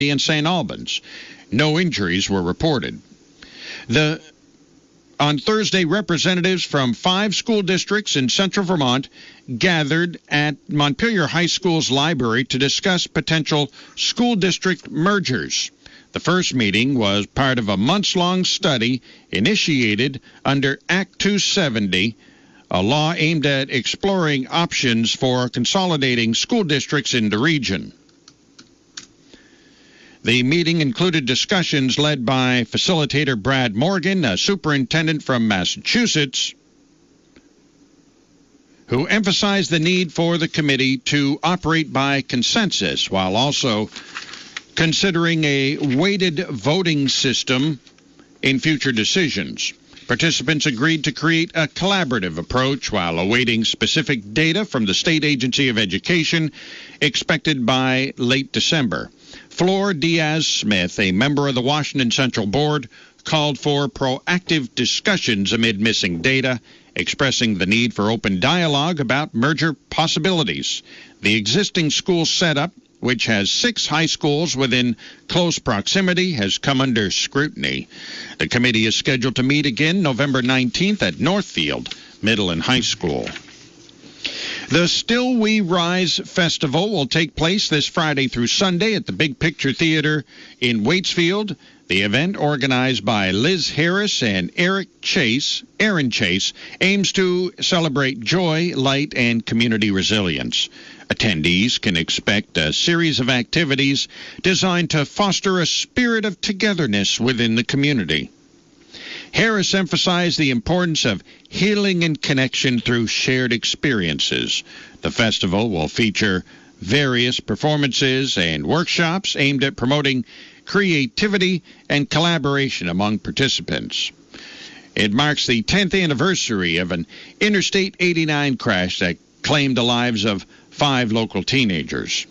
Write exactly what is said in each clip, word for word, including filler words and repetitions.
in Saint Albans. No injuries were reported. The On Thursday, representatives from five school districts in central Vermont gathered at Montpelier High School's library to discuss potential school district mergers. The first meeting was part of a months-long study initiated under Act two seventy, a law aimed at exploring options for consolidating school districts in the region. The meeting included discussions led by facilitator Brad Morgan, a superintendent from Massachusetts, who emphasized the need for the committee to operate by consensus while also considering a weighted voting system in future decisions. Participants agreed to create a collaborative approach while awaiting specific data from the State Agency of Education expected by late December. Flor Diaz-Smith, a member of the Washington Central Board, called for proactive discussions amid missing data, expressing the need for open dialogue about merger possibilities. The existing school setup, which has six high schools within close proximity, has come under scrutiny. The committee is scheduled to meet again November nineteenth at Northfield Middle and High School. The Still We Rise Festival will take place this Friday through Sunday at the Big Picture Theater in Waitsfield. The event, organized by Liz Harris and Eric Chase, Aaron Chase, aims to celebrate joy, light, and community resilience. Attendees can expect a series of activities designed to foster a spirit of togetherness within the community. Harris emphasized the importance of healing and connection through shared experiences. The festival will feature various performances and workshops aimed at promoting creativity and collaboration among participants. It marks the tenth anniversary of an Interstate eighty-nine crash that claimed the lives of five local teenagers.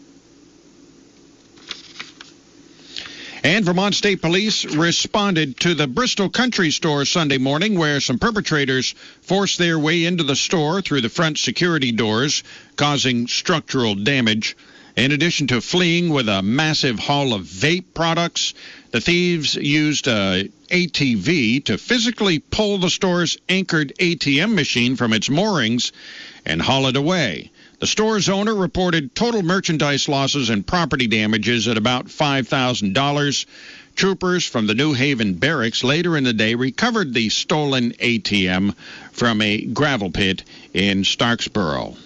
And Vermont State Police responded to the Bristol Country Store Sunday morning, where some perpetrators forced their way into the store through the front security doors, causing structural damage. In addition to fleeing with a massive haul of vape products, the thieves used a A T V to physically pull the store's anchored A T M machine from its moorings and haul it away. The store's owner reported total merchandise losses and property damages at about five thousand dollars. Troopers from the New Haven Barracks later in the day recovered the stolen A T M from a gravel pit in Starksboro.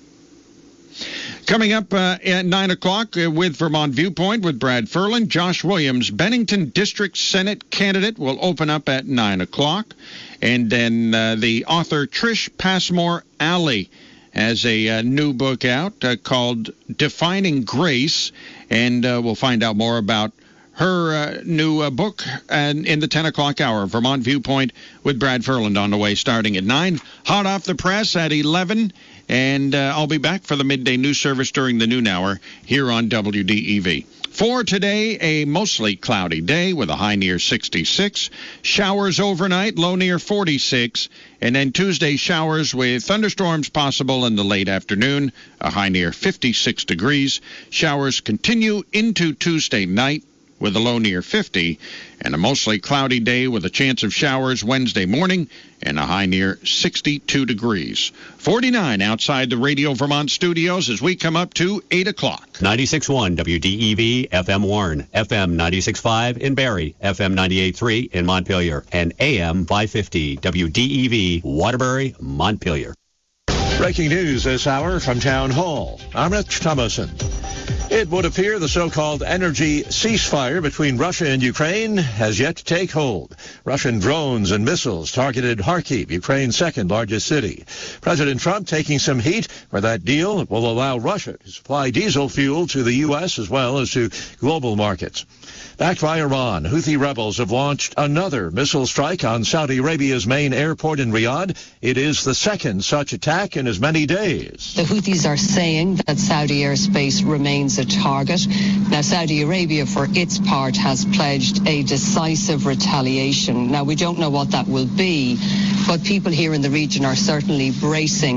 Coming up uh, at nine o'clock uh, with Vermont Viewpoint with Brad Ferland, Josh Williams, Bennington District Senate candidate, will open up at nine o'clock. And then uh, the author Trish Passmore Alley has a uh, new book out uh, called Defining Grace, and uh, we'll find out more about her uh, new uh, book and in the ten o'clock hour. Vermont Viewpoint with Brad Ferland on the way starting at nine. Hot off the press at eleven, and uh, I'll be back for the midday news service during the noon hour here on W D E V. For today, a mostly cloudy day with a high near sixty-six. Showers overnight, low near forty-six. And then Tuesday, showers with thunderstorms possible in the late afternoon, a high near fifty-six degrees. Showers continue into Tuesday night with a low near fifty. And a mostly cloudy day with a chance of showers Wednesday morning and a high near sixty-two degrees. forty-nine outside the Radio Vermont studios as we come up to eight o'clock. ninety-six point one W D E V, F M Warren, F M ninety-six point five in Barrie, F M ninety-eight point three in Montpelier, and A M five fifty W D E V, Waterbury, Montpelier. Breaking news this hour from Town Hall. I'm Rich Thomason. It would appear the so-called energy ceasefire between Russia and Ukraine has yet to take hold. Russian drones and missiles targeted Kharkiv, Ukraine's second largest city. President Trump taking some heat for that deal will allow Russia to supply diesel fuel to the U S as well as to global markets. Backed by Iran, Houthi rebels have launched another missile strike on Saudi Arabia's main airport in Riyadh. It is the second such attack in as many days. The Houthis are saying that Saudi airspace remains a target. Now, Saudi Arabia, for its part, has pledged a decisive retaliation. Now, we don't know what that will be, but people here in the region are certainly bracing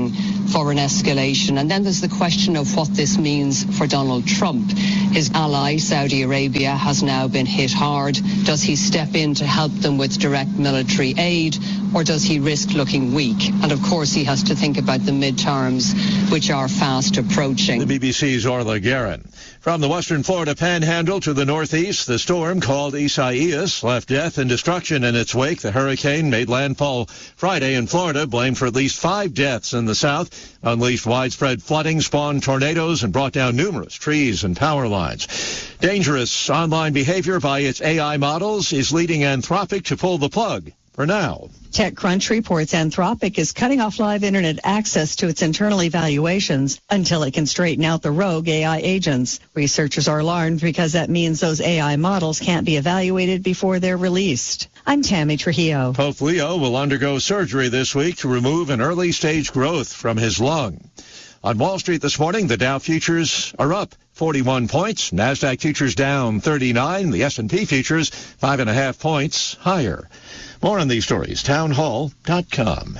for an escalation. And then there's the question of what this means for Donald Trump. His ally, Saudi Arabia, has now been hit hard. Does he step in to help them with direct military aid, or does he risk looking weak? And of course, he has to think about the midterms, which are fast approaching. The B B C's Orla Guerin. From the western Florida panhandle to the northeast, the storm called Isaias left death and destruction in its wake. The hurricane made landfall Friday in Florida, blamed for at least five deaths in the south, unleashed widespread flooding, spawned tornadoes, and brought down numerous trees and power lines. Dangerous online behavior by its A I models is leading Anthropic to pull the plug. For now. TechCrunch reports Anthropic is cutting off live internet access to its internal evaluations until it can straighten out the rogue A I agents. Researchers are alarmed because that means those A I models can't be evaluated before they're released. I'm Tammy Trujillo. Pope Leo will undergo surgery this week to remove an early-stage growth from his lung. On Wall Street this morning, the Dow futures are up forty-one points. NASDAQ futures down thirty-nine. The S and P futures five and a half points higher. More on these stories, townhall dot com.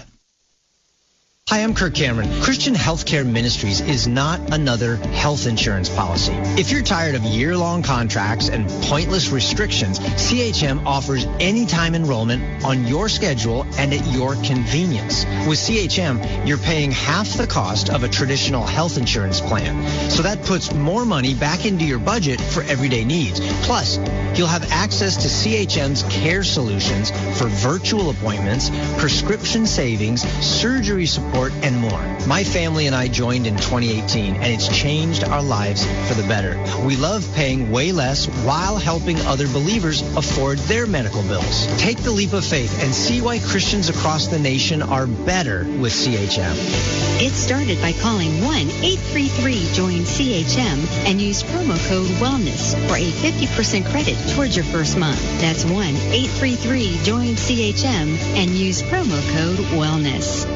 Hi, I'm Kirk Cameron. Christian Healthcare Ministries is not another health insurance policy. If you're tired of year-long contracts and pointless restrictions, C H M offers anytime enrollment on your schedule and at your convenience. With C H M, you're paying half the cost of a traditional health insurance plan. So that puts more money back into your budget for everyday needs. Plus, you'll have access to C H M's care solutions for virtual appointments, prescription savings, surgery support, and more. My family and I joined in twenty eighteen, and it's changed our lives for the better. We love paying way less while helping other believers afford their medical bills. Take the leap of faith and see why Christians across the nation are better with C H M. Get started by calling one eight three three join C H M and use promo code WELLNESS for a fifty percent credit towards your first month. That's one eight three three join C H M and use promo code WELLNESS.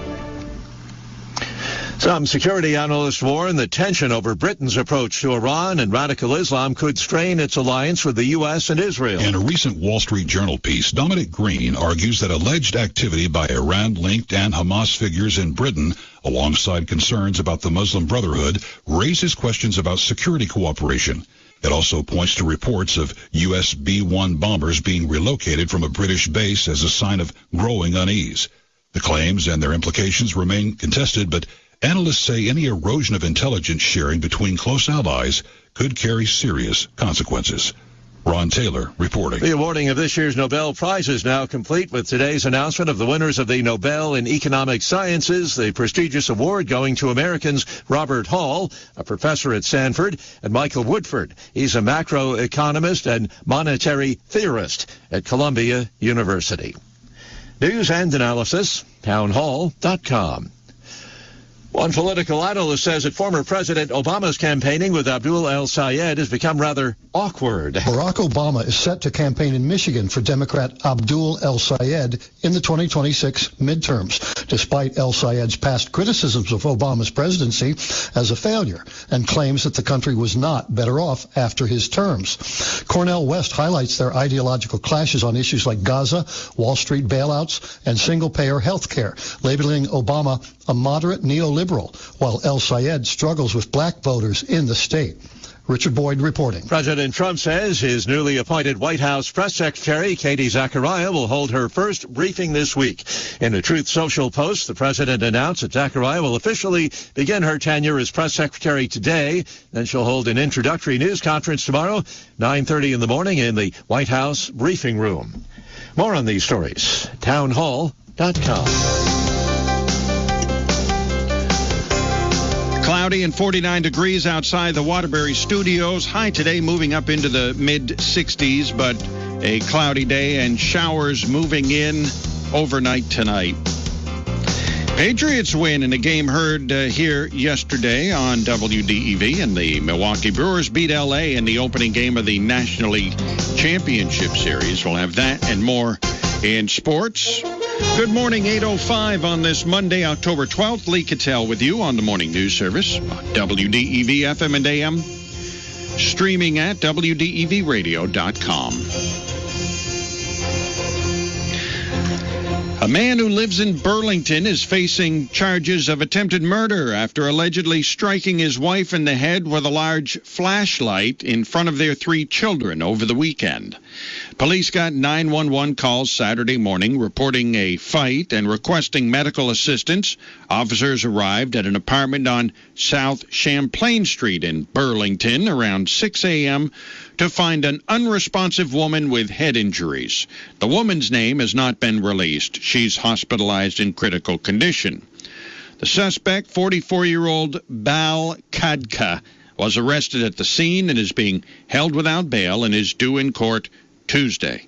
Some security analysts warn the tension over Britain's approach to Iran and radical Islam could strain its alliance with the U S and Israel. In a recent Wall Street Journal piece, Dominic Green argues that alleged activity by Iran-linked and Hamas figures in Britain, alongside concerns about the Muslim Brotherhood, raises questions about security cooperation. It also points to reports of U S B one bombers being relocated from a British base as a sign of growing unease. The claims and their implications remain contested, but analysts say any erosion of intelligence sharing between close allies could carry serious consequences. Ron Taylor reporting. The awarding of this year's Nobel Prize is now complete with today's announcement of the winners of the Nobel in Economic Sciences, the prestigious award going to Americans Robert Hall, a professor at Stanford, and Michael Woodford. He's a macroeconomist and monetary theorist at Columbia University. News and analysis, townhall dot com. One political analyst says that former President Obama's campaigning with Abdul El-Sayed has become rather awkward. Barack Obama is set to campaign in Michigan for Democrat Abdul El-Sayed in the twenty twenty-six midterms, despite El-Sayed's past criticisms of Obama's presidency as a failure and claims that the country was not better off after his terms. Cornell West highlights their ideological clashes on issues like Gaza, Wall Street bailouts, and single-payer health care, labeling Obama a moderate neoliberal, while El-Sayed struggles with black voters in the state. Richard Boyd reporting. President Trump says his newly appointed White House press secretary, Katie Zachariah, will hold her first briefing this week. In a Truth Social post, the president announced that Zachariah will officially begin her tenure as press secretary today. Then she'll hold an introductory news conference tomorrow, nine thirty in the morning in the White House briefing room. More on these stories, townhall dot com. Cloudy and forty-nine degrees outside the Waterbury studios. High today moving up into the mid sixties, but a cloudy day and showers moving in overnight tonight. Patriots win in a game heard uh, here yesterday on W D E V, and the Milwaukee Brewers beat L A in the opening game of the National League Championship Series. We'll have that and more in sports. Good morning, eight oh five on this Monday, October twelfth. Lee Cattell with you on the Morning News Service on W D E V F M and A M, streaming at W D E V radio dot com. A man who lives in Burlington is facing charges of attempted murder after allegedly striking his wife in the head with a large flashlight in front of their three children over the weekend. Police got nine one one calls Saturday morning reporting a fight and requesting medical assistance. Officers arrived at an apartment on South Champlain Street in Burlington around six a.m. to find an unresponsive woman with head injuries. The woman's name has not been released. She's hospitalized in critical condition. The suspect, forty-four-year-old Bal Kadka, was arrested at the scene and is being held without bail and is due in court Tuesday.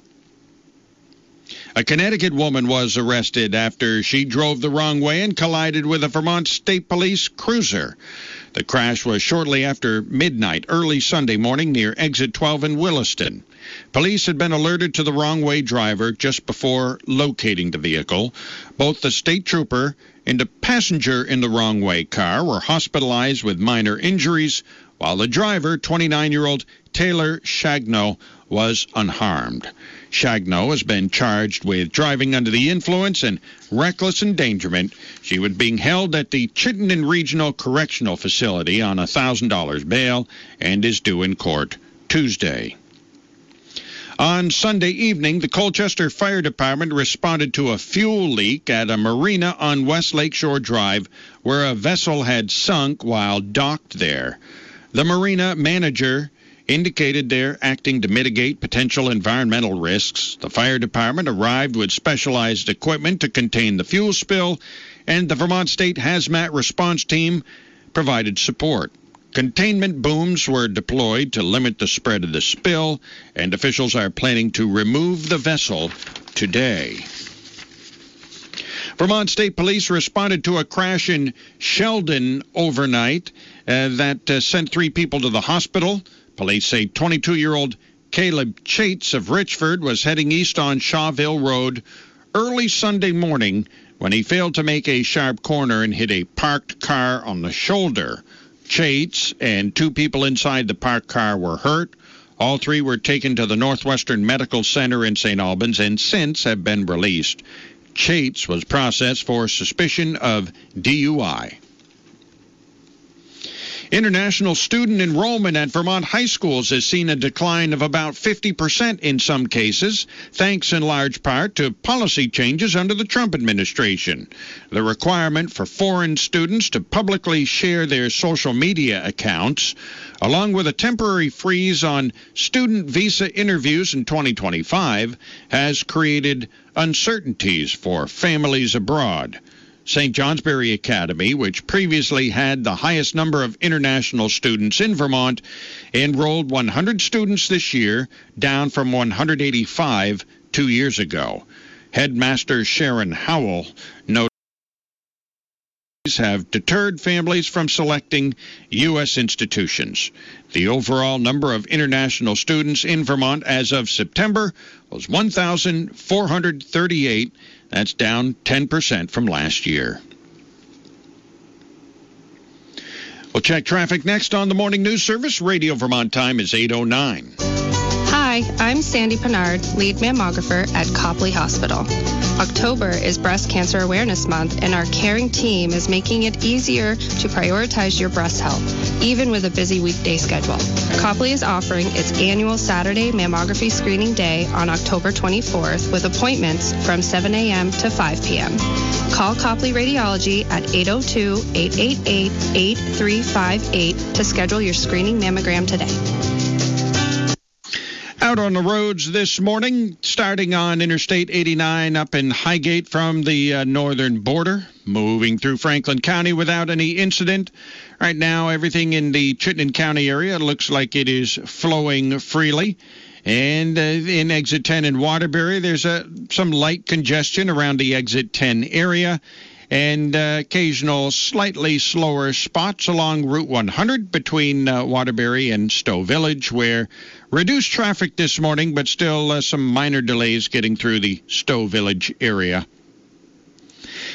A Connecticut woman was arrested after she drove the wrong way and collided with a Vermont State Police cruiser. The crash was shortly after midnight, early Sunday morning near Exit twelve in Williston. Police had been alerted to the wrong-way driver just before locating the vehicle. Both the state trooper and a passenger in the wrong-way car were hospitalized with minor injuries, while the driver, twenty-nine-year-old Taylor Shagno, was unharmed. Shagno has been charged with driving under the influence and reckless endangerment. She was being held at the Chittenden Regional Correctional Facility on a one thousand dollars bail and is due in court Tuesday. On Sunday evening, the Colchester Fire Department responded to a fuel leak at a marina on West Lakeshore Drive where a vessel had sunk while docked there. The marina manager indicated they're acting to mitigate potential environmental risks. The fire department arrived with specialized equipment to contain the fuel spill, and the Vermont State Hazmat Response Team provided support. Containment booms were deployed to limit the spread of the spill, and officials are planning to remove the vessel today. Vermont State Police responded to a crash in Sheldon overnight uh, that uh, sent three people to the hospital. Police say twenty-two-year-old Caleb Chates of Richford was heading east on Shawville Road early Sunday morning when he failed to make a sharp corner and hit a parked car on the shoulder. Chates and two people inside the parked car were hurt. All three were taken to the Northwestern Medical Center in Saint Albans and since have been released. Chates was processed for suspicion of D U I. International student enrollment at Vermont high schools has seen a decline of about fifty percent in some cases, thanks in large part to policy changes under the Trump administration. The requirement for foreign students to publicly share their social media accounts, along with a temporary freeze on student visa interviews in twenty twenty-five, has created uncertainties for families abroad. Saint Johnsbury Academy, which previously had the highest number of international students in Vermont, enrolled one hundred students this year, down from one hundred eighty-five two years ago. Headmaster Sharon Howell noted have deterred families from selecting U S institutions. The overall number of international students in Vermont as of September was one thousand four hundred thirty-eight. That's down ten percent from last year. We'll check traffic next on the Morning News Service. Radio Vermont time is eight oh nine. Hi, I'm Sandy Pennard, lead mammographer at Copley Hospital. October is Breast Cancer Awareness Month, and our caring team is making it easier to prioritize your breast health, even with a busy weekday schedule. Copley is offering its annual Saturday mammography screening day on October twenty-fourth with appointments from seven a.m. to five p.m. Call Copley Radiology at eight oh two, eight eight eight, eight three five eight to schedule your screening mammogram today. Out on the roads this morning, starting on Interstate eighty-nine up in Highgate from the uh, northern border, moving through Franklin County without any incident. Right now, everything in the Chittenden County area looks like it is flowing freely. And uh, in Exit ten in Waterbury, there's uh, some light congestion around the Exit ten area, and uh, occasional slightly slower spots along Route one hundred between uh, Waterbury and Stowe Village, where reduced traffic this morning, but still uh, some minor delays getting through the Stowe Village area.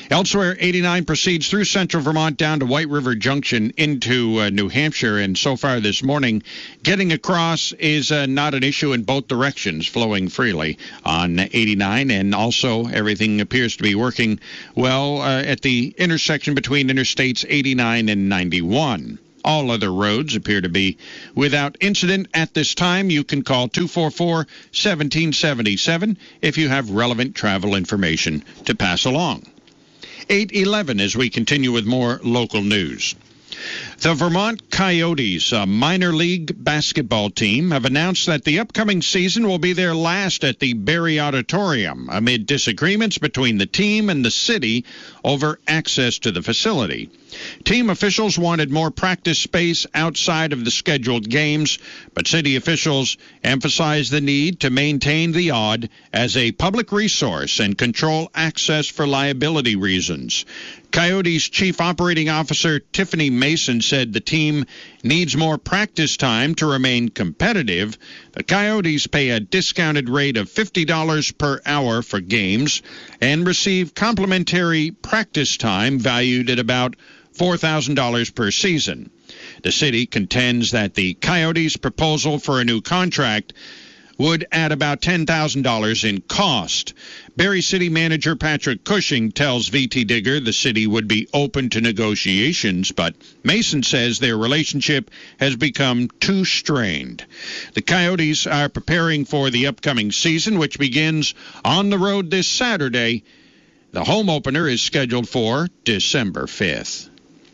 Elsewhere, eighty-nine proceeds through central Vermont down to White River Junction into uh, New Hampshire, and so far this morning, getting across is uh, not an issue in both directions, flowing freely on eighty-nine, and also everything appears to be working well uh, at the intersection between interstates eighty-nine and ninety-one. All other roads appear to be without incident at this time. You can call two four four, one seven seven seven if you have relevant travel information to pass along. eight eleven as we continue with more local news. The Vermont Coyotes, a minor league basketball team, have announced that the upcoming season will be their last at the Barrie Auditorium amid disagreements between the team and the city over access to the facility. Team officials wanted more practice space outside of the scheduled games, but city officials emphasized the need to maintain the Aud as a public resource and control access for liability reasons. Coyotes Chief Operating Officer Tiffany Mason said the team needs more practice time to remain competitive. The Coyotes pay a discounted rate of fifty dollars per hour for games and receive complimentary practice time valued at about four thousand dollars per season. The city contends that the Coyotes' proposal for a new contract would add about ten thousand dollars in cost. Barrie City Manager Patrick Cushing tells V T Digger the city would be open to negotiations, but Mason says their relationship has become too strained. The Coyotes are preparing for the upcoming season, which begins on the road this Saturday. The home opener is scheduled for December fifth.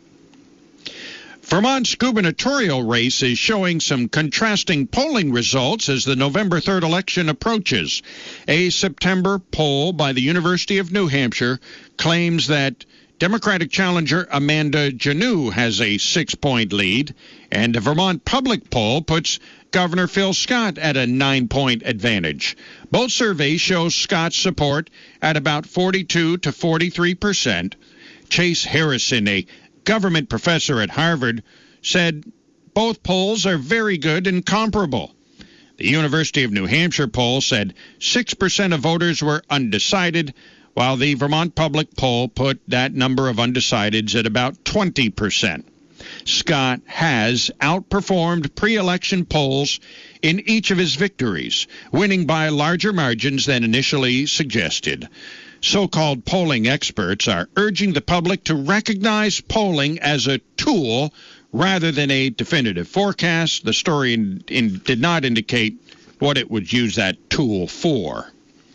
Vermont's gubernatorial race is showing some contrasting polling results as the November third election approaches. A September poll by the University of New Hampshire claims that Democratic challenger Amanda Janneau has a six-point lead, and a Vermont public poll puts Governor Phil Scott at a nine-point advantage. Both surveys show Scott's support at about forty-two to forty-three percent. Chase Harrison, a government professor at Harvard, said both polls are very good and comparable. The University of New Hampshire poll said six percent of voters were undecided, while the Vermont public poll put that number of undecideds at about twenty percent. Scott has outperformed pre-election polls in each of his victories, winning by larger margins than initially suggested. So-called polling experts are urging the public to recognize polling as a tool rather than a definitive forecast. The story in, in, did not indicate what it would use that tool for.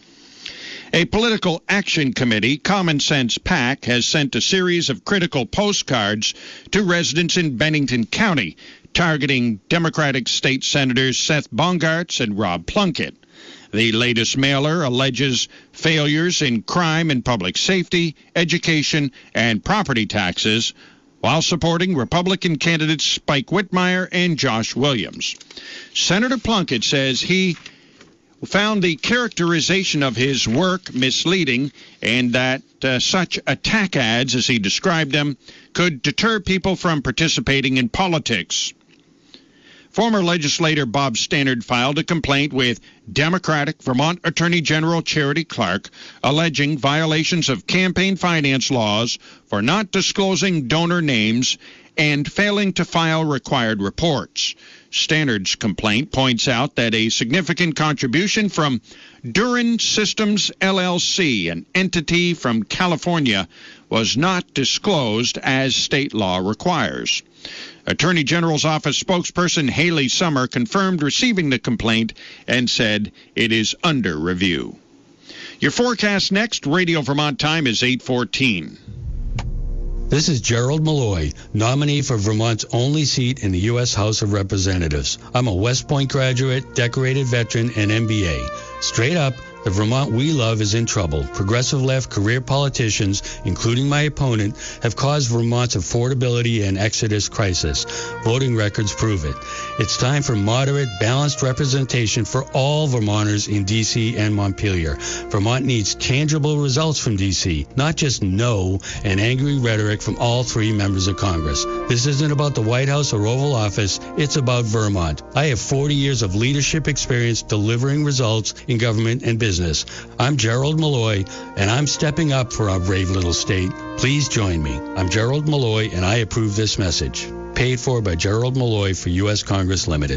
A political action committee, Common Sense PAC, has sent a series of critical postcards to residents in Bennington County, targeting Democratic State Senators Seth Bongartz and Rob Plunkett. The latest mailer alleges failures in crime and public safety, education, and property taxes, while supporting Republican candidates Spike Whitmire and Josh Williams. Senator Plunkett says he found the characterization of his work misleading and that uh, such attack ads, as he described them, could deter people from participating in politics. Former legislator Bob Stannard filed a complaint with Democratic Vermont Attorney General Charity Clark alleging violations of campaign finance laws for not disclosing donor names and failing to file required reports. Stannard's complaint points out that a significant contribution from Durin Systems L L C, an entity from California, was not disclosed as state law requires. Attorney General's office spokesperson Haley Summer confirmed receiving the complaint and said it is under review. Your forecast next. Radio Vermont time is eight fourteen. This is Gerald Malloy, nominee for Vermont's only seat in the U S House of Representatives. I'm a West Point graduate, decorated veteran, and M B A. Straight up, the Vermont we love is in trouble. Progressive left career politicians, including my opponent, have caused Vermont's affordability and exodus crisis. Voting records prove it. It's time for moderate, balanced representation for all Vermonters in D C and Montpelier. Vermont needs tangible results from D C, not just no and angry rhetoric from all three members of Congress. This This isn't about the White House or Oval Office. It's about Vermont. I have forty years of leadership experience delivering results in government and business. I'm Gerald Malloy, and I'm stepping up for our brave little state. Please join me. I'm Gerald Malloy, and I approve this message. Paid for by Gerald Malloy for U S Congress Limited.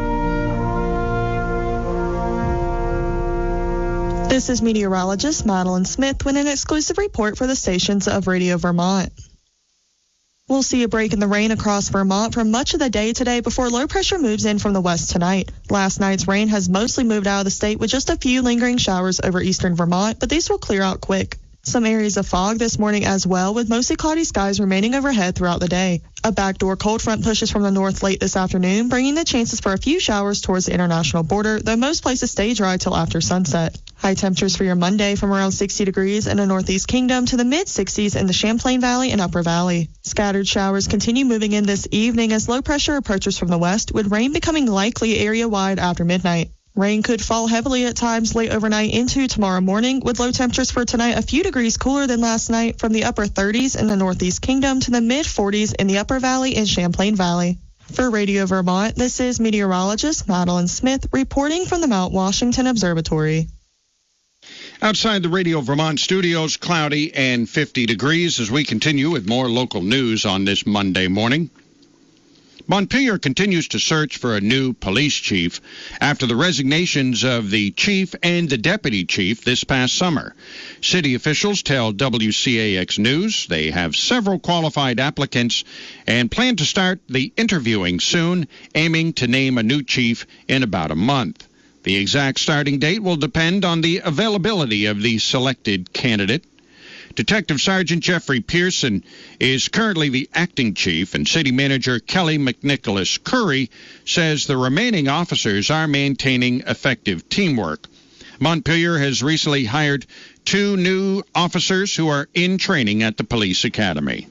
This is meteorologist Madeline Smith with an exclusive report for the stations of Radio Vermont. We'll see a break in the rain across Vermont for much of the day today before low pressure moves in from the west tonight. Last night's rain has mostly moved out of the state with just a few lingering showers over eastern Vermont, but these will clear out quick. Some areas of fog this morning as well, with mostly cloudy skies remaining overhead throughout the day. A backdoor cold front pushes from the north late this afternoon, bringing the chances for a few showers towards the international border, though most places stay dry till after sunset. High temperatures for your Monday from around sixty degrees in the Northeast Kingdom to the mid-sixties in the Champlain Valley and Upper Valley. Scattered showers continue moving in this evening as low pressure approaches from the west, with rain becoming likely area-wide after midnight. Rain could fall heavily at times late overnight into tomorrow morning, with low temperatures for tonight a few degrees cooler than last night from the upper thirties in the Northeast Kingdom to the mid-forties in the Upper Valley and Champlain Valley. For Radio Vermont, this is meteorologist Madeline Smith reporting from the Mount Washington Observatory. Outside the Radio Vermont studios, cloudy and fifty degrees as we continue with more local news on this Monday morning. Montpelier continues to search for a new police chief after the resignations of the chief and the deputy chief this past summer. City officials tell W C A X News they have several qualified applicants and plan to start the interviewing soon, aiming to name a new chief in about a month. The exact starting date will depend on the availability of the selected candidate. Detective Sergeant Jeffrey Pearson is currently the acting chief, and City Manager Kelly McNicholas Curry says the remaining officers are maintaining effective teamwork. Montpelier has recently hired two new officers who are in training at the police academy.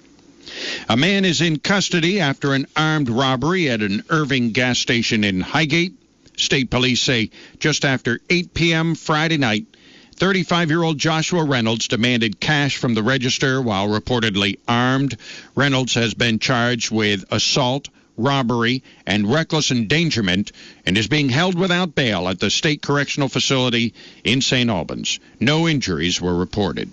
A man is in custody after an armed robbery at an Irving gas station in Highgate. State police say just after eight p.m. Friday night, thirty-five-year-old Joshua Reynolds demanded cash from the register while reportedly armed. Reynolds has been charged with assault, robbery, and reckless endangerment and is being held without bail at the State Correctional Facility in Saint Albans. No injuries were reported.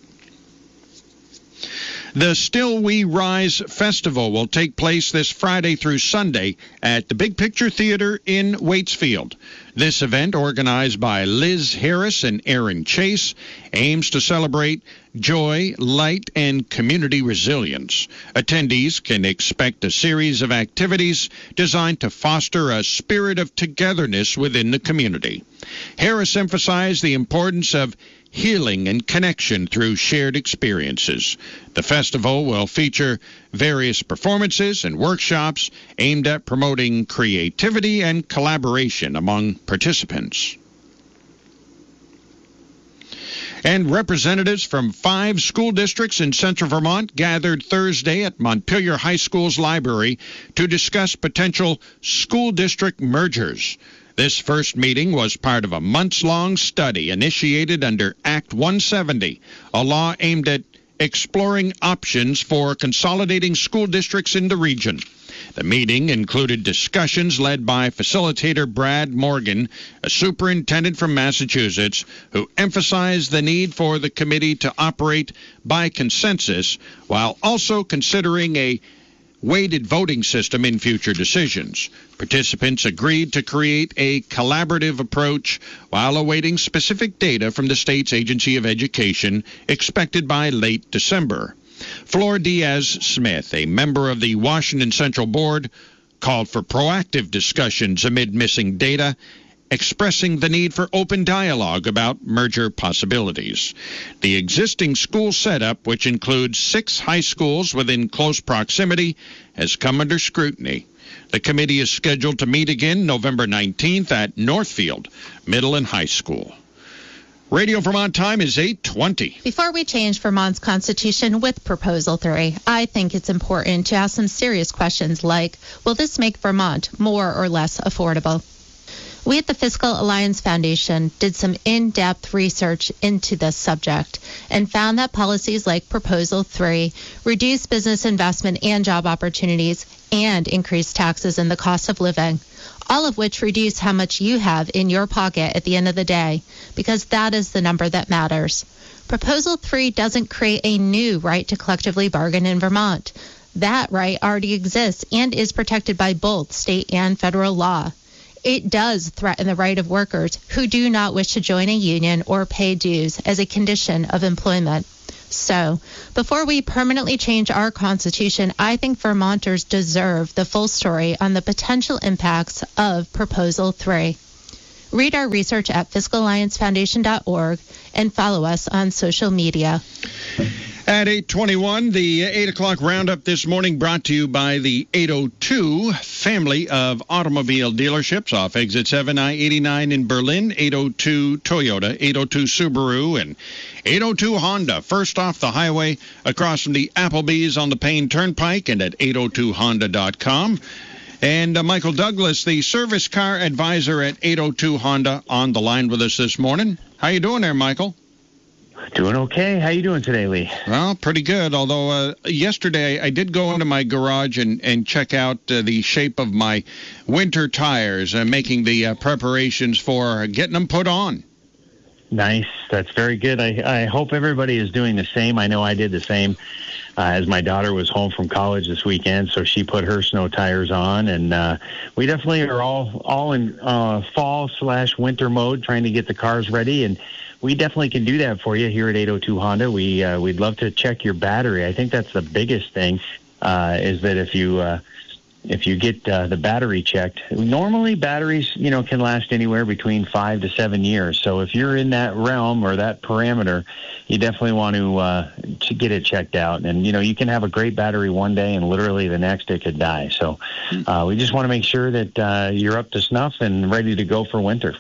The Still We Rise Festival will take place this Friday through Sunday at the Big Picture Theater in Waitsfield. This event, organized by Liz Harris and Aaron Chase, aims to celebrate joy, light, and community resilience. Attendees can expect a series of activities designed to foster a spirit of togetherness within the community. Harris emphasized the importance of healing and connection through shared experiences. The festival will feature various performances and workshops aimed at promoting creativity and collaboration among participants. And representatives from five school districts in central Vermont gathered Thursday at Montpelier High School's library to discuss potential school district mergers. This first meeting was part of a months-long study initiated under Act one seventy, a law aimed at exploring options for consolidating school districts in the region. The meeting included discussions led by facilitator Brad Morgan, a superintendent from Massachusetts, who emphasized the need for the committee to operate by consensus while also considering a weighted voting system in future decisions. Participants agreed to create a collaborative approach while awaiting specific data from the state's Agency of Education expected by late December. Flor Diaz-Smith, a member of the Washington Central Board, called for proactive discussions amid missing data, expressing the need for open dialogue about merger possibilities. The existing school setup, which includes six high schools within close proximity, has come under scrutiny. The committee is scheduled to meet again November nineteenth at Northfield Middle and High School. Radio Vermont time is eight twenty. Before we change Vermont's constitution with Proposal three, I think it's important to ask some serious questions like, will this make Vermont more or less affordable? We at the Fiscal Alliance Foundation did some in-depth research into this subject and found that policies like Proposal three reduce business investment and job opportunities and increase taxes and the cost of living, all of which reduce how much you have in your pocket at the end of the day, because that is the number that matters. Proposal three doesn't create a new right to collectively bargain in Vermont. That right already exists and is protected by both state and federal law. It does threaten the right of workers who do not wish to join a union or pay dues as a condition of employment. So, before we permanently change our Constitution, I think Vermonters deserve the full story on the potential impacts of Proposal three. Read our research at fiscal alliance foundation dot org and follow us on social media. At eight twenty-one, the eight o'clock roundup this morning brought to you by the eight oh two family of automobile dealerships off Exit seven I eighty-nine in Berlin, eight oh two Toyota, eight oh two Subaru, and eight oh two Honda. First off the highway across from the Applebee's on the Payne Turnpike and at eight oh two honda dot com. And uh, Michael Douglas, the service car advisor at eight oh two Honda, on the line with us this morning. How you doing there, Michael? Doing okay. How you doing today, Lee? Well, pretty good, although uh, yesterday I did go into my garage and, and check out uh, the shape of my winter tires and uh, making the uh, preparations for getting them put on. Nice. That's very good. I, I hope everybody is doing the same. I know I did the same uh, as my daughter was home from college this weekend, so she put her snow tires on, and uh, we definitely are all, all in uh, fall slash winter mode trying to get the cars ready, and we definitely can do that for you here at eight oh two Honda. We, uh, we'd love to check your battery. I think that's the biggest thing, uh, is that if you uh, if you get uh, the battery checked, normally batteries, you know, can last anywhere between five to seven years. So if you're in that realm or that parameter, you definitely want to, uh, to get it checked out. And, you know, you can have a great battery one day and literally the next it could die. So uh, we just want to make sure that uh, you're up to snuff and ready to go for winter.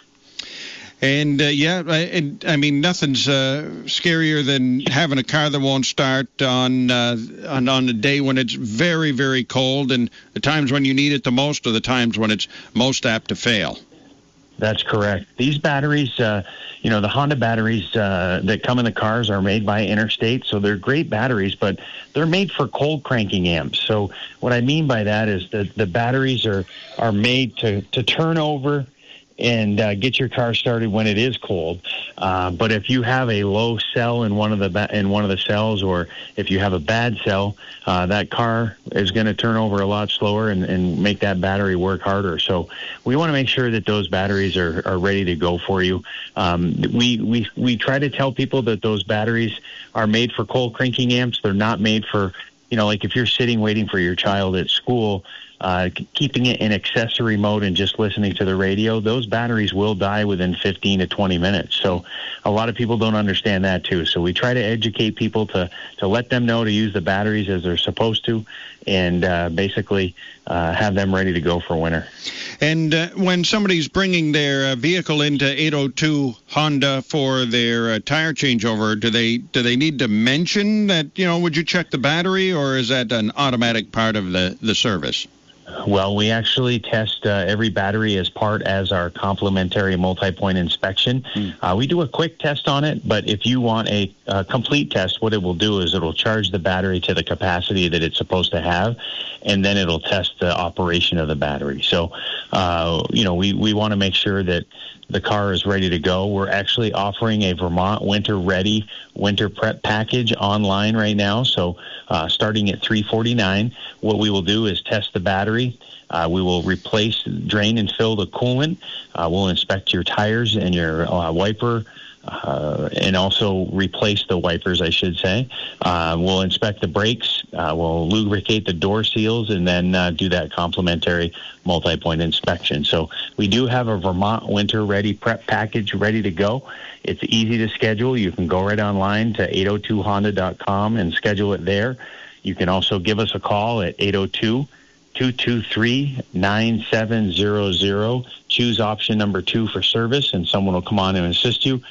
And, uh, yeah, I, I mean, nothing's uh, scarier than having a car that won't start on, uh, on on a day when it's very, very cold, and the times when you need it the most are the times when it's most apt to fail. That's correct. These batteries, uh, you know, the Honda batteries uh, that come in the cars are made by Interstate, so they're great batteries, but they're made for cold cranking amps. So what I mean by that is that the batteries are, are made to, to turn over and uh, get your car started when it is cold. Uh, but if you have a low cell in one of the ba- in one of the cells, or if you have a bad cell, uh, that car is going to turn over a lot slower and, and make that battery work harder. So we want to make sure that those batteries are, are ready to go for you. Um, we, we we try to tell people that those batteries are made for cold cranking amps. They're not made for, you know, like if you're sitting waiting for your child at school, Uh, keeping it in accessory mode and just listening to the radio, those batteries will die within fifteen to twenty minutes. So a lot of people don't understand that too. So we try to educate people to, to let them know to use the batteries as they're supposed to, and uh, basically uh, have them ready to go for winter. And uh, when somebody's bringing their uh, vehicle into eight oh two Honda for their uh, tire changeover, do they do they need to mention that, you know, would you check the battery, or is that an automatic part of the, the service? Well, we actually test uh, every battery as part as our complimentary multi-point inspection. Mm. Uh, we do a quick test on it, but if you want a, a complete test, what it will do is it'll charge the battery to the capacity that it's supposed to have, and then it'll test the operation of the battery. So, uh, you know, we, we want to make sure that the car is ready to go. We're actually offering a Vermont Winter Ready winter prep package online right now. So uh, starting at three forty-nine, what we will do is test the battery. Uh, we will replace, drain, and fill the coolant. Uh, we'll inspect your tires and your uh, wiper, uh, and also replace the wipers, I should say. Uh, we'll inspect the brakes. Uh, we'll lubricate the door seals, and then uh, do that complimentary multi-point inspection. So we do have a Vermont Winter Ready prep package ready to go. It's easy to schedule. You can go right online to eight oh two honda dot com and schedule it there. You can also give us a call at eight oh two, two two three, nine seven zero zero. Choose option number two for service, and someone will come on and assist you.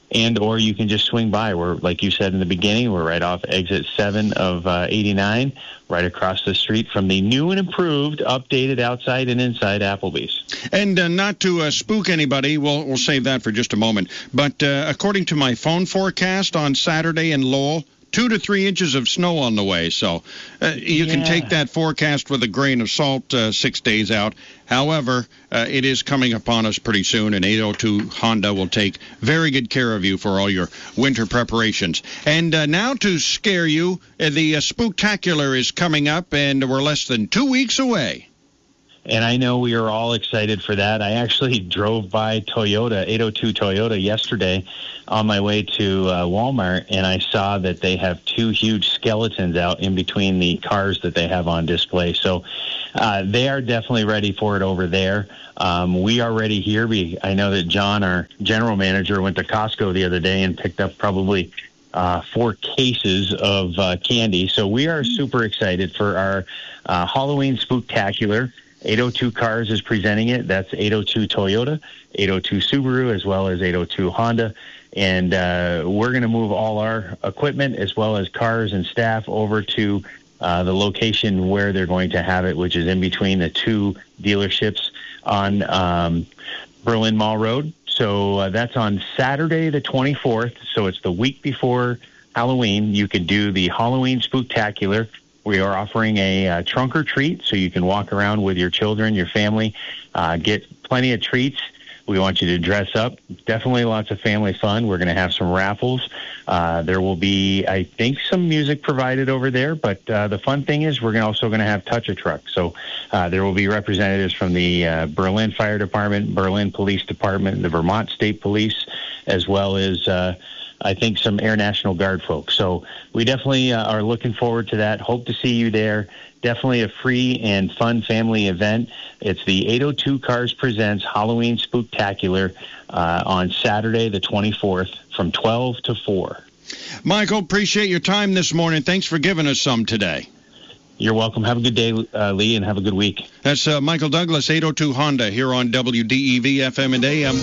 and or you can just swing by. We're, like you said in the beginning, we're right off exit seven of uh, eighty-nine, right across the street from the new and improved, updated outside and inside Applebee's. And uh, not to uh, spook anybody, we'll, we'll save that for just a moment, but uh, according to my phone forecast on Saturday in Lowell, two to three inches of snow on the way. So uh, you yeah. can take that forecast with a grain of salt uh, six days out. However, uh, it is coming upon us pretty soon, and eight oh two Honda will take very good care of you for all your winter preparations. And uh, now to scare you, uh, the uh, Spooktacular is coming up, and we're less than two weeks away. And I know we are all excited for that. I actually drove by Toyota, eight oh two Toyota, yesterday on my way to uh, Walmart, and I saw that they have two huge skeletons out in between the cars that they have on display. So uh, they are definitely ready for it over there. Um, we are ready here. We, I know that John, our general manager, went to Costco the other day and picked up probably uh, four cases of uh, candy. So we are super excited for our uh, Halloween Spooktacular. eight oh two Cars is presenting it. That's eight oh two Toyota, eight oh two Subaru, as well as eight oh two Honda. And uh, we're going to move all our equipment as well as cars and staff over to uh, the location where they're going to have it, which is in between the two dealerships on um, Berlin Mall Road. So uh, that's on Saturday the twenty-fourth. So it's the week before Halloween. You can do the Halloween Spooktacular. We are offering a uh, trunk or treat, so you can walk around with your children, your family, uh, get plenty of treats. We want you to dress up. Definitely lots of family fun. We're going to have some raffles. Uh, there will be, I think, some music provided over there, but uh, the fun thing is we're gonna also going to have touch-a-truck. So uh, there will be representatives from the uh, Berlin Fire Department, Berlin Police Department, the Vermont State Police, as well as uh, I think some Air National Guard folks. So we definitely uh, are looking forward to that. Hope to see you there. Definitely a free and fun family event. It's the eight oh two Cars Presents Halloween Spooktacular uh, on Saturday the twenty-fourth from twelve to four. Michael, appreciate your time this morning. Thanks for giving us some today. You're welcome. Have a good day, uh, Lee, and have a good week. That's uh, Michael Douglas, eight oh two Honda, here on W D E V F M and A M.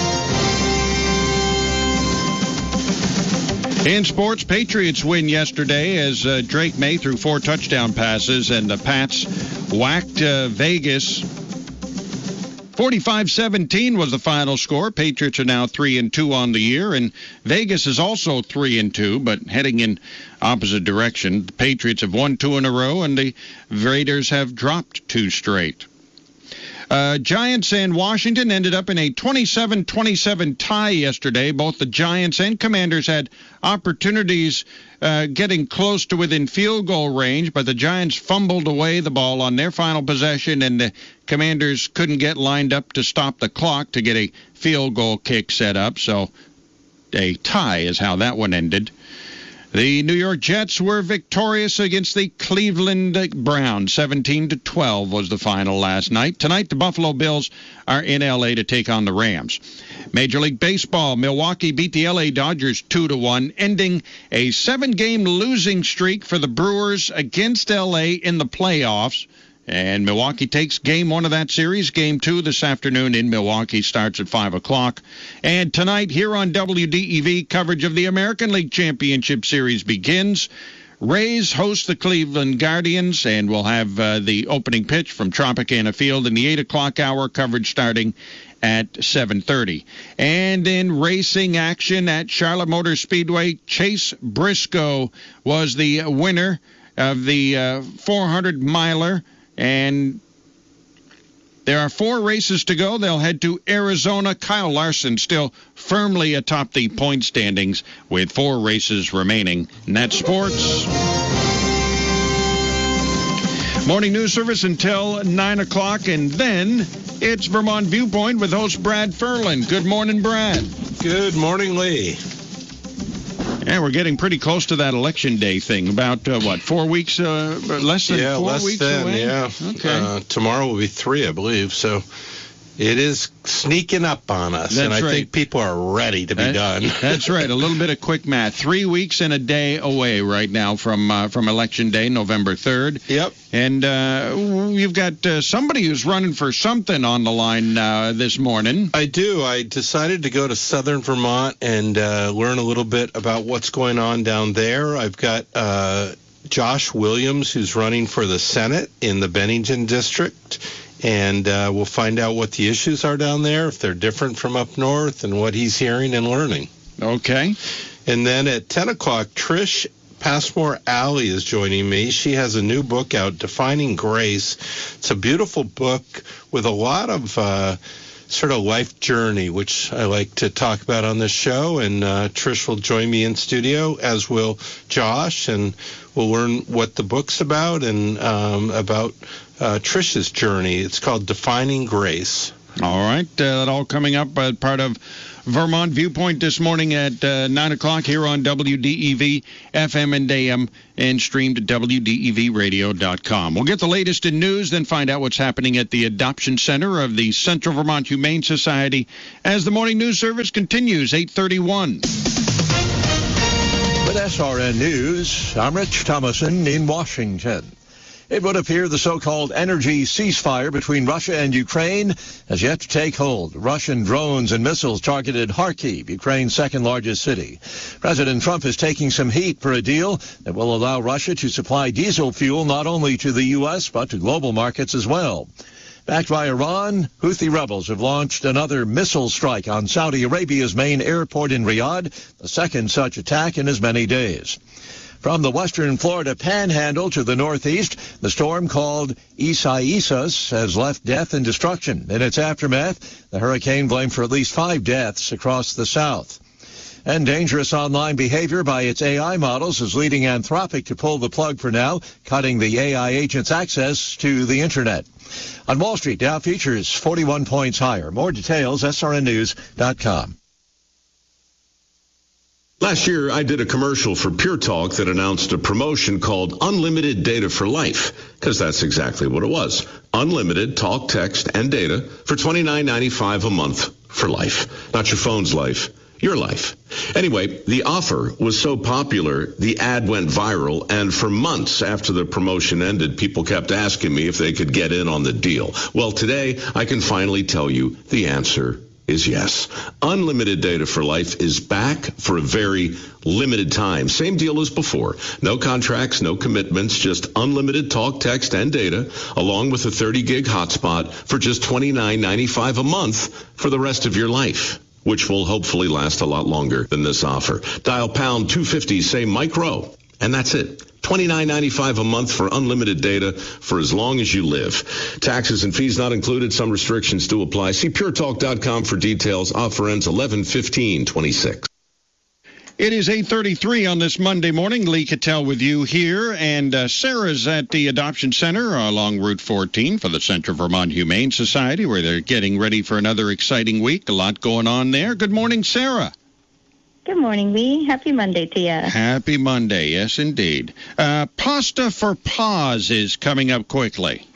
In sports, Patriots win yesterday as uh, Drake May threw four touchdown passes, and the Pats whacked uh, Vegas. forty-five seventeen was the final score. Patriots are now three and two on the year, and Vegas is also three and two, but heading in opposite direction. The Patriots have won two in a row, and the Raiders have dropped two straight. Uh, Giants and Washington ended up in a twenty-seven twenty-seven tie yesterday. Both the Giants and Commanders had opportunities uh, getting close to within field goal range, but the Giants fumbled away the ball on their final possession, and the Commanders couldn't get lined up to stop the clock to get a field goal kick set up. So a tie is how that one ended. The New York Jets were victorious against the Cleveland Browns. seventeen to twelve was the final last night. Tonight, the Buffalo Bills are in L A to take on the Rams. Major League Baseball, Milwaukee beat the L A Dodgers two to one, ending a seven-game losing streak for the Brewers against L A in the playoffs. And Milwaukee takes game one of that series. Game two this afternoon in Milwaukee starts at five o'clock. And tonight here on W D E V, coverage of the American League Championship Series begins. Rays host the Cleveland Guardians, and we'll have uh, the opening pitch from Tropicana Field in the eight o'clock hour, coverage starting at seven thirty. And in racing action at Charlotte Motor Speedway, Chase Briscoe was the winner of the uh, four hundred miler. And there are four races to go. They'll head to Arizona. Kyle Larson still firmly atop the point standings with four races remaining. And that's sports. Morning news service until nine o'clock, and then it's Vermont Viewpoint with host Brad Ferlin. Good morning, Brad. Good morning, Lee. Yeah, we're getting pretty close to that election day thing. About, uh, what, four weeks, uh, less than yeah, four less weeks than, away? Yeah, okay. Uh, tomorrow will be three, I believe. So It is sneaking up on us, That's and I right. think people are ready to be That- done. That's right. A little bit of quick math. Three weeks and a day away right now from uh, from Election Day, November third. Yep. And uh, you've got uh, somebody who's running for something on the line uh, this morning. I do. I decided to go to southern Vermont and uh, learn a little bit about what's going on down there. I've got uh, Josh Williams, who's running for the Senate in the Bennington district. And uh, we'll find out what the issues are down there, if they're different from up north, and what he's hearing and learning. Okay. And then at ten o'clock, Trish Passmore Alley is joining me. She has a new book out, Defining Grace. It's a beautiful book with a lot of uh, sort of life journey, which I like to talk about on this show. And uh, Trish will join me in studio, as will Josh, and we'll learn what the book's about and um, about uh, Trish's journey. It's called Defining Grace. All right. Uh, that all coming up as part of Vermont Viewpoint this morning at uh, nine o'clock here on W D E V, F M and A M, and streamed at W D E V radio dot com. We'll get the latest in news, then find out what's happening at the Adoption Center of the Central Vermont Humane Society as the morning news service continues, eight thirty-one. With S R N News, I'm Rich Thomason in Washington. It would appear the so-called energy ceasefire between Russia and Ukraine has yet to take hold. Russian drones and missiles targeted Kharkiv, Ukraine's second-largest city. President Trump is taking some heat for a deal that will allow Russia to supply diesel fuel not only to the U S but to global markets as well. Backed by Iran, Houthi rebels have launched another missile strike on Saudi Arabia's main airport in Riyadh, the second such attack in as many days. From the western Florida panhandle to the northeast, the storm called Isaias has left death and destruction. In its aftermath, the hurricane blamed for at least five deaths across the south. And dangerous online behavior by its A I models is leading Anthropic to pull the plug for now, cutting the A I agent's access to the Internet. On Wall Street, Dow futures forty-one points higher. More details, S R N news dot com. Last year, I did a commercial for Pure Talk that announced a promotion called Unlimited Data for Life, because that's exactly what it was. Unlimited talk, text, and data for twenty-nine ninety-five a month for life. Not your phone's life, your life. Anyway, the offer was so popular, the ad went viral, and for months after the promotion ended, people kept asking me if they could get in on the deal. Well, today, I can finally tell you the answer is yes. Unlimited Data for Life is back for a very limited time. Same deal as before. No contracts, no commitments, just unlimited talk, text, and data, along with a thirty gig hotspot for just twenty-nine ninety-five a month for the rest of your life, which will hopefully last a lot longer than this offer. Dial pound two fifty, say micro, and that's it. twenty-nine ninety-five a month for unlimited data for as long as you live. Taxes and fees not included. Some restrictions do apply. See pure talk dot com for details. Offer ends eleven fifteen twenty-six. It is eight thirty-three on this Monday morning. Lee Cattell with you here, and uh, Sarah's at the Adoption Center along Route fourteen for the Central Vermont Humane Society, where they're getting ready for another exciting week. A lot going on there. Good morning, Sarah. Good morning, Lee. Happy Monday to you. Happy Monday, yes, indeed. Uh, Pasta for Paws is coming up quickly.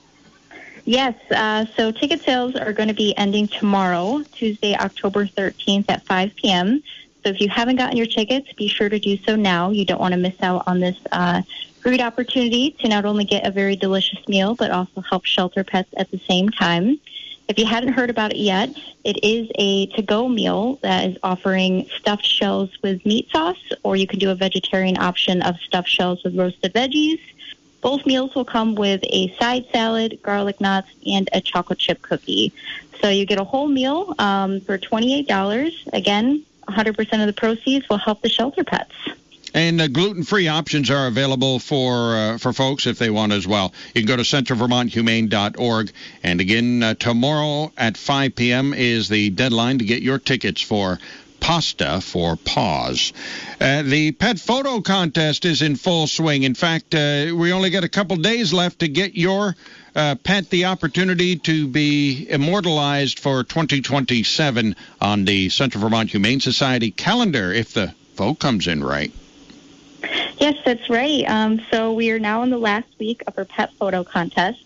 Yes, uh, so ticket sales are going to be ending tomorrow, Tuesday, October thirteenth at five p.m. So if you haven't gotten your tickets, be sure to do so now. You don't want to miss out on this uh, great opportunity to not only get a very delicious meal, but also help shelter pets at the same time. If you hadn't heard about it yet, it is a to-go meal that is offering stuffed shells with meat sauce, or you can do a vegetarian option of stuffed shells with roasted veggies. Both meals will come with a side salad, garlic knots, and a chocolate chip cookie. So you get a whole meal um, for twenty-eight dollars. Again, one hundred percent of the proceeds will help the shelter pets. And uh, gluten-free options are available for uh, for folks if they want as well. You can go to central vermont humane dot org. And again, uh, tomorrow at five p.m. is the deadline to get your tickets for Pasta for Paws. Uh, the pet photo contest is in full swing. In fact, uh, we only got a couple days left to get your uh, pet the opportunity to be immortalized for twenty twenty-seven on the Central Vermont Humane Society calendar if the vote comes in right. Yes, that's right. Um, so we are now in the last week of our pet photo contest.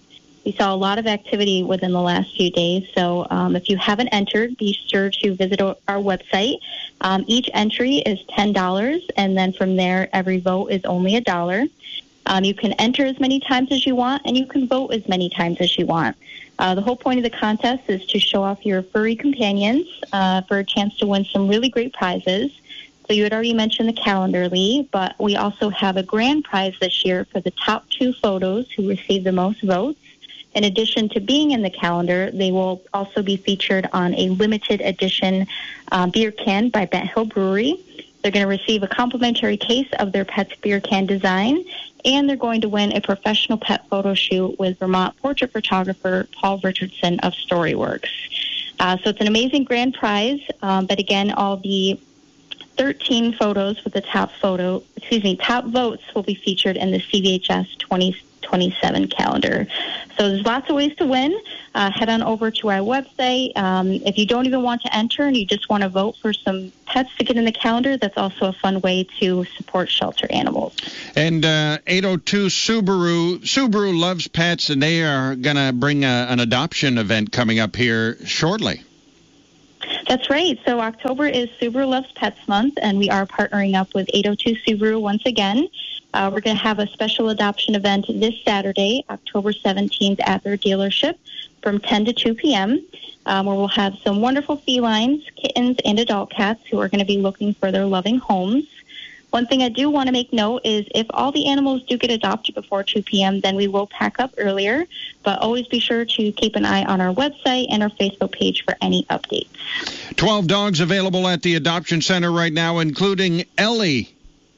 we saw a lot of activity within the last few days. So um, if you haven't entered, be sure to visit our website. Um, each entry is ten dollars, and then from there, every vote is only a dollar. Um, you can enter as many times as you want, and you can vote as many times as you want. Uh, the whole point of the contest is to show off your furry companions uh, for a chance to win some really great prizes. So you had already mentioned the calendar, Lee, but we also have a grand prize this year for the top two photos who receive the most votes. In addition to being in the calendar, they will also be featured on a limited edition uh, beer can by Bent Hill Brewery. They're going to receive a complimentary case of their pet's beer can design, and they're going to win a professional pet photo shoot with Vermont portrait photographer Paul Richardson of Storyworks. Uh, so it's an amazing grand prize, um, but again, all the thirteen photos with the top photo, excuse me, top votes will be featured in the C V H S twenty twenty-seven calendar. So there's lots of ways to win. Uh, head on over to our website. Um, if you don't even want to enter and you just want to vote for some pets to get in the calendar, that's also a fun way to support shelter animals. And uh, eight oh two Subaru, Subaru loves pets, and they are going to bring a, an adoption event coming up here shortly. That's right. So October is Subaru Loves Pets Month, and we are partnering up with eight oh two Subaru once again. Uh, we're going to have a special adoption event this Saturday, October seventeenth, at their dealership from ten to two p.m., um, where we'll have some wonderful felines, kittens, and adult cats who are going to be looking for their loving homes. One thing I do want to make note is if all the animals do get adopted before two p.m., then we will pack up earlier, but always be sure to keep an eye on our website and our Facebook page for any updates. twelve dogs available at the adoption center right now, including Ellie.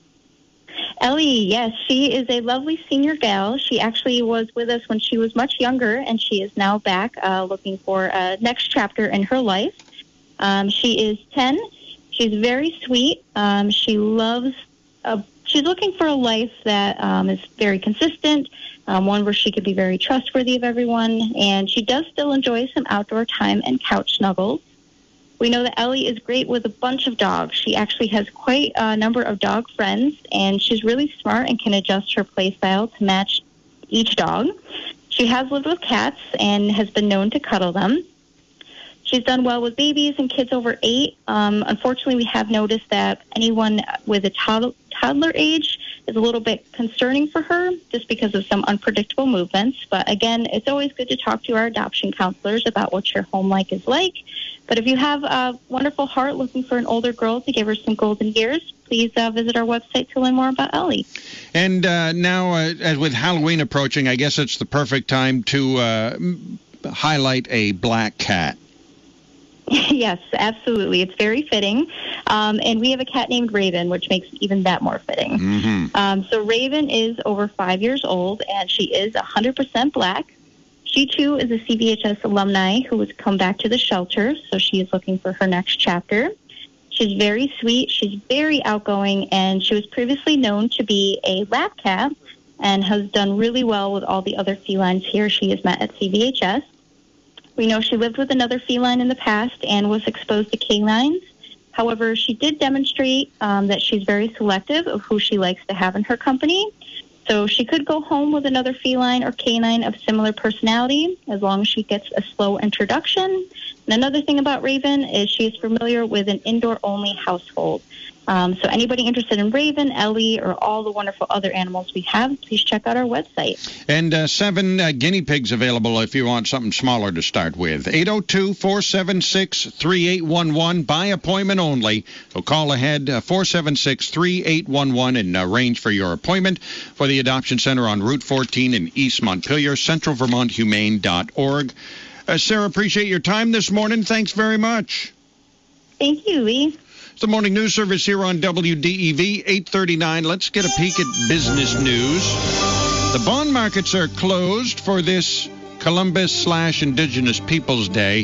Ellie, yes, she is a lovely senior gal. She actually was with us when she was much younger, and she is now back uh, looking for a next chapter in her life. Um, she is ten. She's very sweet. Um, she loves, a, she's looking for a life that um, is very consistent, um, one where she could be very trustworthy of everyone, and she does still enjoy some outdoor time and couch snuggles. We know that Ellie is great with a bunch of dogs. She actually has quite a number of dog friends, and she's really smart and can adjust her play style to match each dog. She has lived with cats and has been known to cuddle them. She's done well with babies and kids over eight. Um, unfortunately, we have noticed that anyone with a tod- toddler age is a little bit concerning for her just because of some unpredictable movements. But again, it's always good to talk to our adoption counselors about what your home life is like. But if you have a wonderful heart looking for an older girl to give her some golden years, please uh, visit our website to learn more about Ellie. And uh, now, uh, as with Halloween approaching, I guess it's the perfect time to uh, highlight a black cat. Yes, absolutely. It's very fitting. Um, and we have a cat named Raven, which makes even that more fitting. Mm-hmm. Um, so Raven is over five years old, and she is one hundred percent black. She, too, is a C V H S alumni who has come back to the shelter, so she is looking for her next chapter. She's very sweet. She's very outgoing, and she was previously known to be a lap cat and has done really well with all the other felines here she has met at C V H S. We know she lived with another feline in the past and was exposed to canines. However, she did demonstrate um, that she's very selective of who she likes to have in her company. So she could go home with another feline or canine of similar personality as long as she gets a slow introduction. And another thing about Raven is she is familiar with an indoor-only household. Um, so anybody interested in Raven, Ellie, or all the wonderful other animals we have, please check out our website. And uh, seven uh, guinea pigs available if you want something smaller to start with. eight oh two, four seven six, three eight one one, by appointment only. So call ahead, uh, four seven six, three eight one one, and arrange for your appointment for the Adoption Center on Route fourteen in East Montpelier, central vermont humane dot org. Uh, Sarah, appreciate your time this morning. Thanks very much. Thank you, Lee. The morning news service here on W D E V, eight thirty-nine. Let's get a peek at business news. The bond markets are closed for this Columbus slash Indigenous Peoples Day.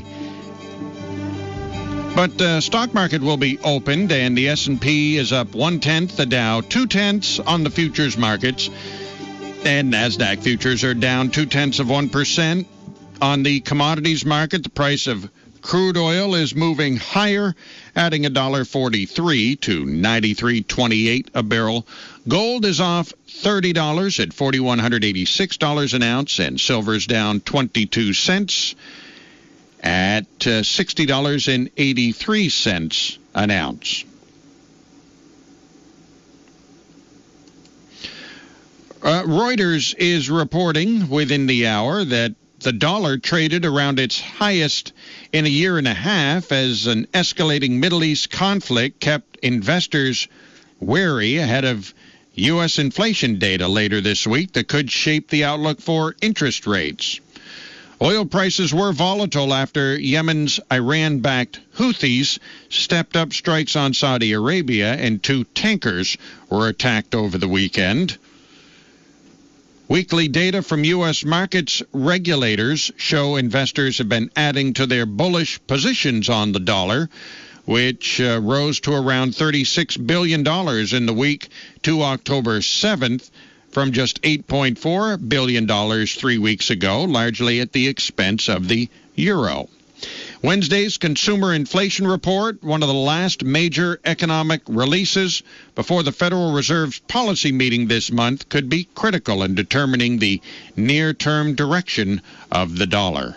But the uh, stock market will be opened, and the S and P is up one-tenth, the Dow two-tenths on the futures markets. And NASDAQ futures are down two-tenths of one percent. On the commodities market, the price of Crude oil is moving higher, adding one dollar forty-three to ninety-three twenty-eight a barrel. Gold is off thirty dollars at four thousand one hundred eighty-six dollars an ounce, and silver's down twenty-two cents at uh, sixty dollars and eighty-three cents an ounce. Uh, Reuters is reporting within the hour that the dollar traded around its highest in a year and a half as an escalating Middle East conflict kept investors wary ahead of U S inflation data later this week that could shape the outlook for interest rates. Oil prices were volatile after Yemen's Iran-backed Houthis stepped up strikes on Saudi Arabia, and two tankers were attacked over the weekend. Weekly data from U S markets regulators show investors have been adding to their bullish positions on the dollar, which uh, rose to around thirty-six billion dollars in the week to October seventh from just eight point four billion dollars three weeks ago, largely at the expense of the euro. Wednesday's consumer inflation report, one of the last major economic releases before the Federal Reserve's policy meeting this month, could be critical in determining the near-term direction of the dollar.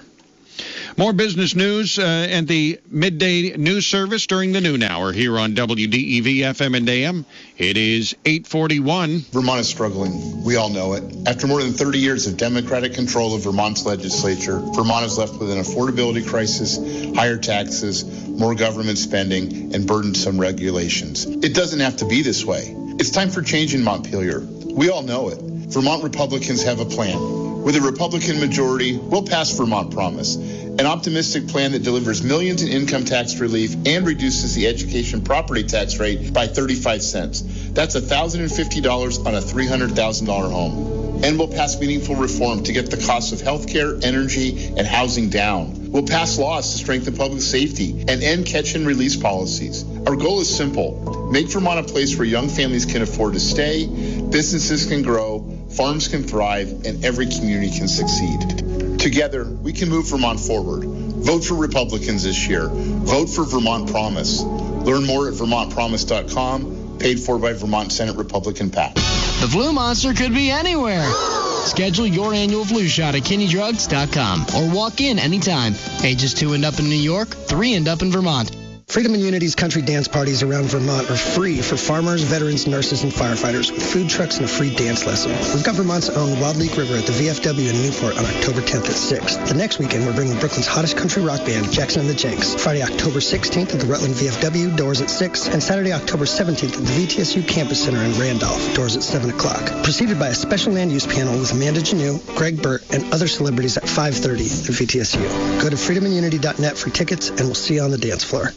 More business news uh, and the midday news service during the noon hour here on W D E V F M and A M. It is eight forty-one. Vermont is struggling. We all know it. After more than thirty years of Democratic control of Vermont's legislature, Vermont is left with an affordability crisis, higher taxes, more government spending, and burdensome regulations. It doesn't have to be this way. It's time for change in Montpelier. We all know it. Vermont Republicans have a plan. With a Republican majority, we'll pass Vermont Promise, an optimistic plan that delivers millions in income tax relief and reduces the education property tax rate by thirty-five cents. That's one thousand fifty dollars on a three hundred thousand dollars home. And we'll pass meaningful reform to get the cost of health care, energy, and housing down. We'll pass laws to strengthen public safety and end catch-and-release policies. Our goal is simple. Make Vermont a place where young families can afford to stay, businesses can grow, farms can thrive, and every community can succeed. Together, we can move Vermont forward. Vote for Republicans this year. Vote for Vermont Promise. Learn more at vermont promise dot com, paid for by Vermont Senate Republican PAC. The flu monster could be anywhere. Schedule your annual flu shot at kinney drugs dot com or walk in anytime. Ages two and up in New York, three and up in Vermont. Freedom and Unity's country dance parties around Vermont are free for farmers, veterans, nurses, and firefighters with food trucks and a free dance lesson. We've got Vermont's own Wild Leak River at the V F W in Newport on October tenth at six. The next weekend, we're bringing Brooklyn's hottest country rock band, Jackson and the Jinx. Friday, October sixteenth at the Rutland V F W, doors at six. And Saturday, October seventeenth at the V T S U Campus Center in Randolph, doors at seven o'clock. Preceded by a special land use panel with Amanda Janeau, Greg Burt, and other celebrities at five thirty at V T S U. Go to freedom and unity dot net for tickets, and we'll see you on the dance floor.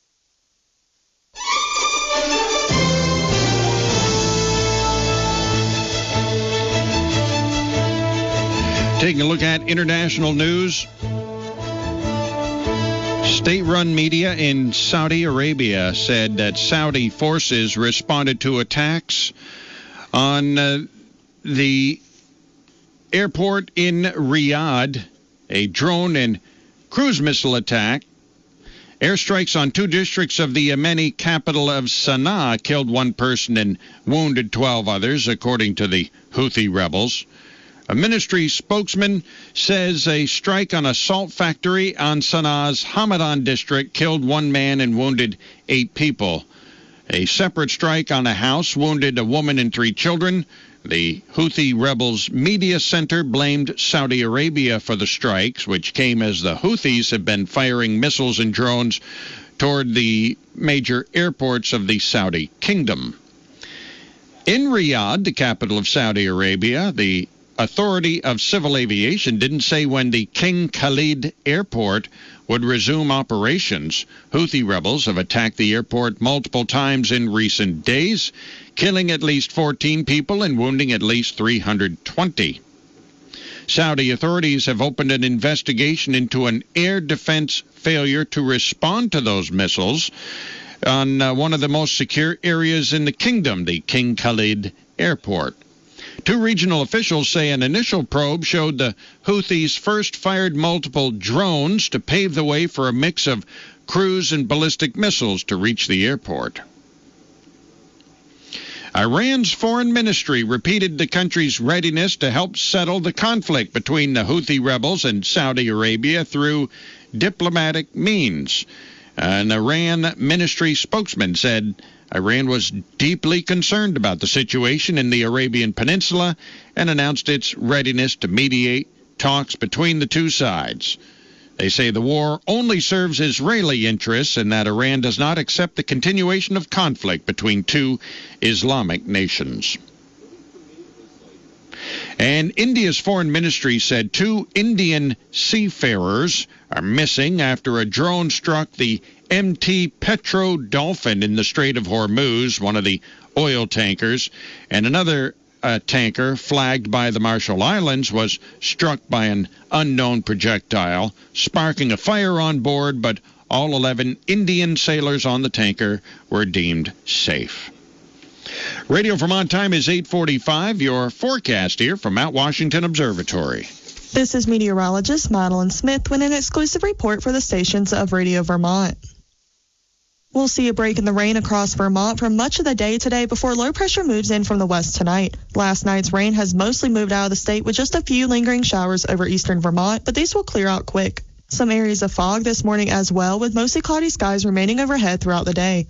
Taking a look at international news. State-run media in Saudi Arabia said that Saudi forces responded to attacks on uh, the airport in Riyadh, a drone and cruise missile attack. Airstrikes on two districts of the Yemeni capital of Sana'a killed one person and wounded twelve others, according to the Houthi rebels. A ministry spokesman says a strike on a salt factory on Sana'a's Hamadan district killed one man and wounded eight people. A separate strike on a house wounded a woman and three children. The Houthi rebels' media center blamed Saudi Arabia for the strikes, which came as the Houthis have been firing missiles and drones toward the major airports of the Saudi kingdom. In Riyadh, the capital of Saudi Arabia, the Authority of Civil Aviation didn't say when the King Khalid Airport would resume operations. Houthi rebels have attacked the airport multiple times in recent days, killing at least fourteen people and wounding at least three hundred twenty. Saudi authorities have opened an investigation into an air defense failure to respond to those missiles on uh, one of the most secure areas in the kingdom, the King Khalid Airport. Two regional officials say an initial probe showed the Houthis first fired multiple drones to pave the way for a mix of cruise and ballistic missiles to reach the airport. Iran's foreign ministry repeated the country's readiness to help settle the conflict between the Houthi rebels and Saudi Arabia through diplomatic means. An Iran ministry spokesman said Iran was deeply concerned about the situation in the Arabian Peninsula and announced its readiness to mediate talks between the two sides. They say the war only serves Israeli interests and that Iran does not accept the continuation of conflict between two Islamic nations. And India's foreign ministry said two Indian seafarers are missing after a drone struck the M T Petro Dolphin in the Strait of Hormuz, one of the oil tankers, and another A tanker flagged by the Marshall Islands was struck by an unknown projectile, sparking a fire on board, but all eleven Indian sailors on the tanker were deemed safe. Radio Vermont time is eight forty-five. Your forecast here from Mount Washington Observatory. This is meteorologist Madeline Smith with an exclusive report for the stations of Radio Vermont. We'll see a break in the rain across Vermont for much of the day today before low pressure moves in from the west tonight. Last night's rain has mostly moved out of the state with just a few lingering showers over eastern Vermont, but these will clear out quick. Some areas of fog this morning as well, with mostly cloudy skies remaining overhead throughout the day.